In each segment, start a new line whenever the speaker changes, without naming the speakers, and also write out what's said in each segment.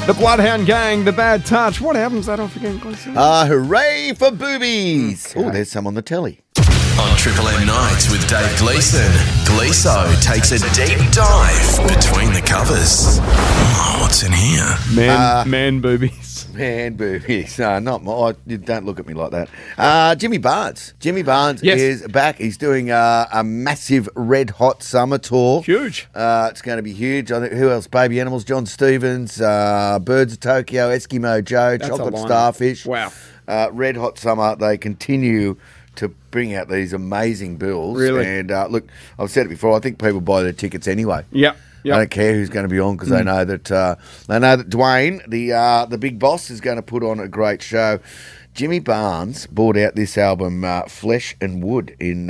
The Bloodhound Gang, The Bad Touch. What album's that off again, Gleeso?
Hooray for boobies. Oh, there's some on the telly.
On Triple M Nights with Dave Gleeson, Gleeso takes a deep dive between the covers. Oh, what's in here?
Man boobies.
Man boobies. Not my. You don't look at me like that. Jimmy Barnes. Jimmy Barnes is back. He's doing a massive Red Hot Summer tour.
Huge.
It's going to be huge. I think who else? Baby Animals, John Stevens, Birds of Tokyo, Eskimo Joe,
That's
Chocolate
a lineup.
Starfish.
Wow.
Red Hot Summer. They continue to bring out these amazing bills.
Really?
And look, I've said it before. I think people buy their tickets anyway.
Yep.
I don't care who's going to be on because they know that Dwayne, the big boss, is going to put on a great show. Jimmy Barnes brought out this album, Flesh and Wood, in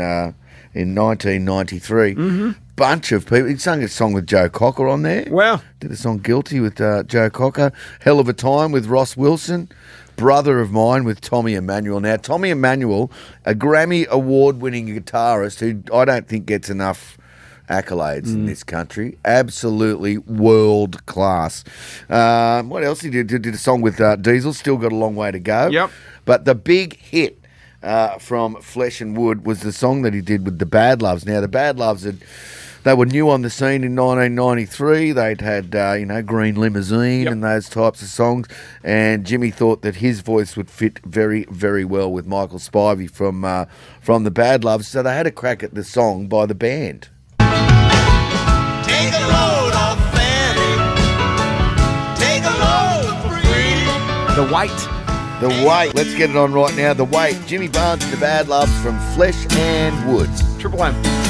1993. Bunch of people. He sung a song with Joe Cocker on there.
Wow.
Did a song Guilty with Joe Cocker. Hell of a Time with Ross Wilson. Brother of Mine with Tommy Emmanuel. Now, Tommy Emmanuel, a Grammy award-winning guitarist who I don't think gets enough accolades in this country. Absolutely world class. What else he did? Did a song with Diesel. Still got a long way to go.
Yep.
But the big hit from Flesh and Wood was the song that he did with the Bad Loves. Now, the Bad Loves they were new on the scene in 1993. They'd had, Green Limousine and those types of songs. And Jimmy thought that his voice would fit very, very well with Michael Spivey from the Bad Loves. So they had a crack at the song by the band.
Take a load off Fanny. Take a load for free.
The Weight.
The Weight. Let's get it on right now. The Weight. Jimmy Barnes and the Bad Loves from Flesh and Wood.
Triple M.